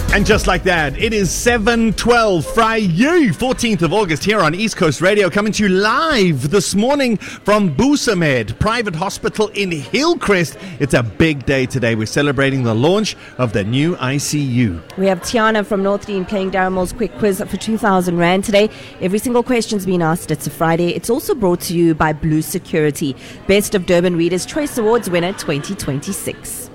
And just like that, it is 7:12 Friday, 14th of August here on East Coast Radio, coming to you live this morning from Busamed Private Hospital in Hillcrest. It's a big day today. We're celebrating the launch of the new ICU. We have Tiana from North Dean playing Darren Moore's quick quiz for 2,000 Rand today. Every single question's been asked. It's a Friday. It's also brought to you by Blue Security, Best of Durban Readers' Choice Awards winner 2026.